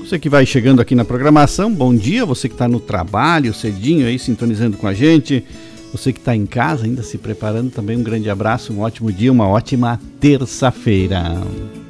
Você que vai chegando aqui na programação, bom dia. Você que está no trabalho, cedinho aí, sintonizando com a gente. Você que está em casa, ainda se preparando também, um grande abraço, um ótimo dia, uma ótima terça-feira.